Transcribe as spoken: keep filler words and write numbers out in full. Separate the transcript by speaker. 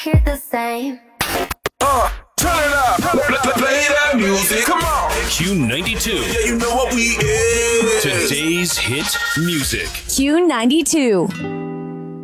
Speaker 1: Hear the same.
Speaker 2: Uh, turn it up. Play, play that music. Come on.
Speaker 3: Q ninety-two.
Speaker 2: Yeah, you know what we is.
Speaker 3: Today's hit music.
Speaker 4: Q ninety-two.